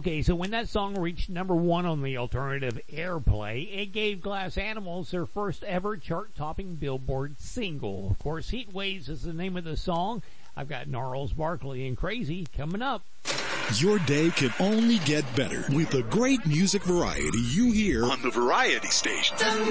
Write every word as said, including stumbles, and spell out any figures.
Okay, so when that song reached number one on the alternative airplay, it gave Glass Animals their first ever chart-topping Billboard single. Of course, Heat Waves is the name of the song. I've got Gnarls Barkley and Crazy coming up. Your day can only get better with the great music variety you hear on the Variety Station.